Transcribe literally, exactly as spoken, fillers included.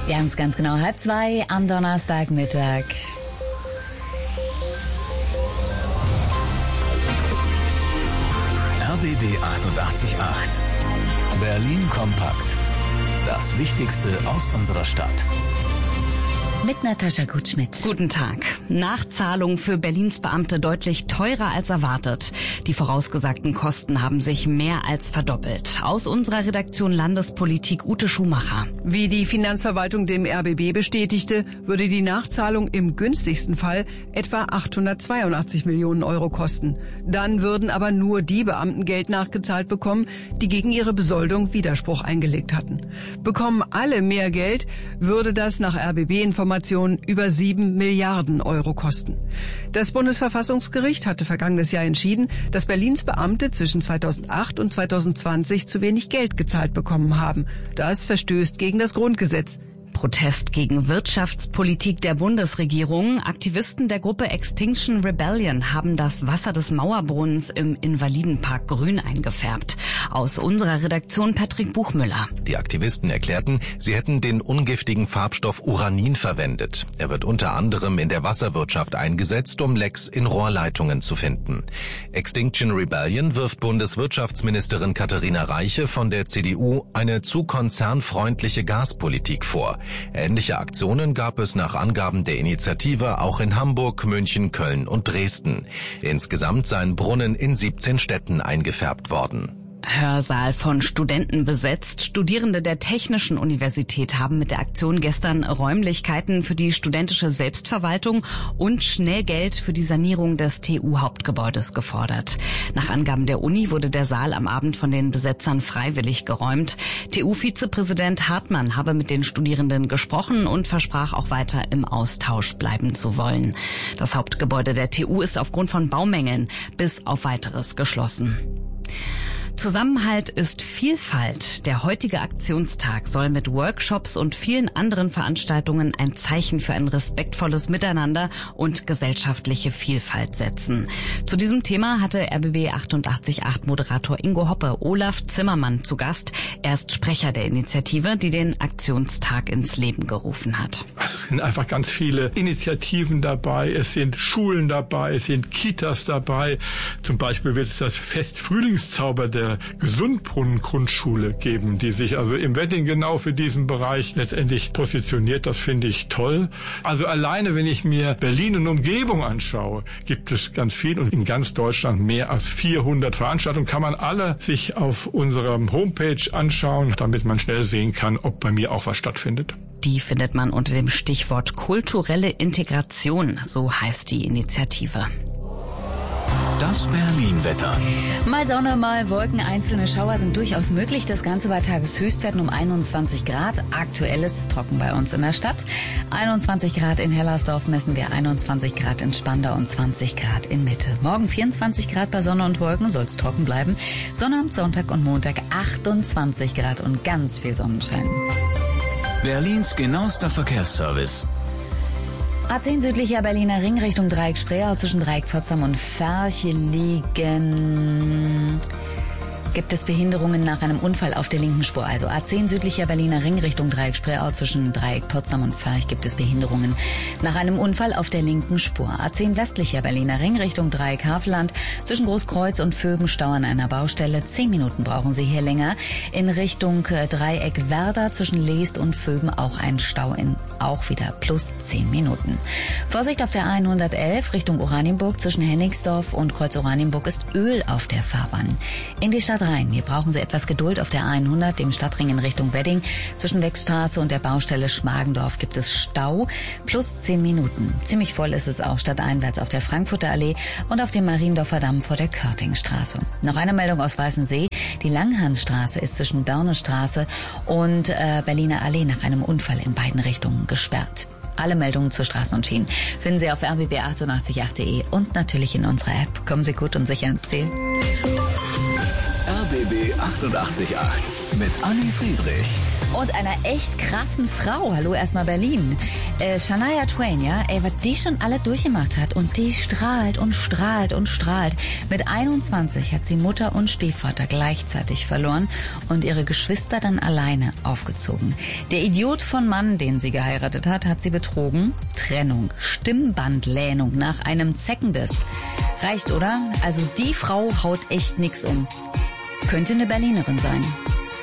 Wir haben es ganz genau halb zwei am Donnerstagmittag. R B B achtundachtzig Komma acht. Berlin kompakt. Das Wichtigste aus unserer Stadt. Mit Natascha Gutschmidt. Guten Tag. Nachzahlung für Berlins Beamte deutlich teurer als erwartet. Die vorausgesagten Kosten haben sich mehr als verdoppelt. Aus unserer Redaktion Landespolitik Ute Schumacher. Wie die Finanzverwaltung dem R B B bestätigte, würde die Nachzahlung im günstigsten Fall etwa achthundertzweiundachtzig Millionen Euro kosten. Dann würden aber nur die Beamten Geld nachgezahlt bekommen, die gegen ihre Besoldung Widerspruch eingelegt hatten. Bekommen alle mehr Geld, würde das nach R B B-Informationen über sieben Milliarden Euro kosten. Das Bundesverfassungsgericht hatte vergangenes Jahr entschieden, dass Berlins Beamte zwischen zweitausendacht und zweitausendzwanzig zu wenig Geld gezahlt bekommen haben. Das verstößt gegen das Grundgesetz. Protest gegen Wirtschaftspolitik der Bundesregierung. Aktivisten der Gruppe Extinction Rebellion haben das Wasser des Mauerbrunnens im Invalidenpark grün eingefärbt. Aus unserer Redaktion Patrick Buchmüller. Die Aktivisten erklärten, sie hätten den ungiftigen Farbstoff Uranin verwendet. Er wird unter anderem in der Wasserwirtschaft eingesetzt, um Lecks in Rohrleitungen zu finden. Extinction Rebellion wirft Bundeswirtschaftsministerin Katharina Reiche von der C D U eine zu konzernfreundliche Gaspolitik vor. Ähnliche Aktionen gab es nach Angaben der Initiative auch in Hamburg, München, Köln und Dresden. Insgesamt seien Brunnen in siebzehn Städten eingefärbt worden. Hörsaal von Studenten besetzt. Studierende der Technischen Universität haben mit der Aktion gestern Räumlichkeiten für die studentische Selbstverwaltung und Schnellgeld für die Sanierung des T U-Hauptgebäudes gefordert. Nach Angaben der Uni wurde der Saal am Abend von den Besetzern freiwillig geräumt. T U-Vizepräsident Hartmann habe mit den Studierenden gesprochen und versprach auch weiter im Austausch bleiben zu wollen. Das Hauptgebäude der T U ist aufgrund von Baumängeln bis auf Weiteres geschlossen. Zusammenhalt ist Vielfalt. Der heutige Aktionstag soll mit Workshops und vielen anderen Veranstaltungen ein Zeichen für ein respektvolles Miteinander und gesellschaftliche Vielfalt setzen. Zu diesem Thema hatte R B B achtundachtzig Komma acht Moderator Ingo Hoppe Olaf Zimmermann zu Gast. Er ist Sprecher der Initiative, die den Aktionstag ins Leben gerufen hat. Es sind einfach ganz viele Initiativen dabei. Es sind Schulen dabei, es sind Kitas dabei. Zum Beispiel wird es das Fest Frühlingszauber der Gesundbrunnen-Grundschule geben, die sich also im Wedding genau für diesen Bereich letztendlich positioniert. Das finde ich toll. Also alleine, wenn ich mir Berlin und Umgebung anschaue, gibt es ganz viel und in ganz Deutschland mehr als vierhundert Veranstaltungen. Kann man alle sich auf unserer Homepage anschauen, damit man schnell sehen kann, ob bei mir auch was stattfindet. Die findet man unter dem Stichwort kulturelle Integration, so heißt die Initiative. Das Berlin-Wetter. Mal Sonne, mal Wolken, einzelne Schauer sind durchaus möglich. Das Ganze bei Tageshöchstwerten um einundzwanzig Grad. Aktuell ist es trocken bei uns in der Stadt. einundzwanzig Grad in Hellersdorf messen wir, einundzwanzig Grad in Spandau und zwanzig Grad in Mitte. Morgen vierundzwanzig Grad bei Sonne und Wolken, soll es trocken bleiben. Sonnabend, Sonntag und Montag achtundzwanzig Grad und ganz viel Sonnenschein. Berlins genauester Verkehrsservice. A zehn südlicher Berliner Ring Richtung Dreieck Spreeau zwischen Dreieck Potsdam und Ferche liegen. Gibt es Behinderungen nach einem Unfall auf der linken Spur. Also A zehn südlicher Berliner Ring Richtung Dreieck Spreeau zwischen Dreieck Potsdam und Ferch gibt es Behinderungen nach einem Unfall auf der linken Spur. A zehn westlicher Berliner Ring Richtung Dreieck Havelland zwischen Großkreuz und Vöben Stau an einer Baustelle. Zehn Minuten brauchen Sie hier länger. In Richtung Dreieck Werder zwischen Leest und Vöben auch ein Stau in auch wieder plus zehn Minuten. Vorsicht auf der hundertelf Richtung Oranienburg zwischen Hennigsdorf und Kreuz Oranienburg ist Öl auf der Fahrbahn. In die Stadt rein. Hier brauchen Sie etwas Geduld auf der hundert, dem Stadtring in Richtung Wedding. Zwischen Wechstraße und der Baustelle Schmargendorf gibt es Stau plus zehn Minuten. Ziemlich voll ist es auch stadteinwärts auf der Frankfurter Allee und auf dem Mariendorfer Damm vor der Körtingstraße. Noch eine Meldung aus Weißensee. Die Langhansstraße ist zwischen Börnestraße und äh, Berliner Allee nach einem Unfall in beiden Richtungen gesperrt. Alle Meldungen zu Straßen und Schienen finden Sie auf r b b achtundachtzig Komma acht punkt de und natürlich in unserer App. Kommen Sie gut und sicher ins Ziel. R B B achtundachtzig Komma acht mit Anni Friedrich. Und einer echt krassen Frau. Hallo, erstmal Berlin. Äh, Shania Twain, ja, ey, was die schon alle durchgemacht hat. Und die strahlt und strahlt und strahlt. Mit einundzwanzig hat sie Mutter und Stiefvater gleichzeitig verloren und ihre Geschwister dann alleine aufgezogen. Der Idiot von Mann, den sie geheiratet hat, hat sie betrogen. Trennung, Stimmbandlähnung nach einem Zeckenbiss. Reicht, oder? Also die Frau haut echt nix um. Könnte eine Berlinerin sein.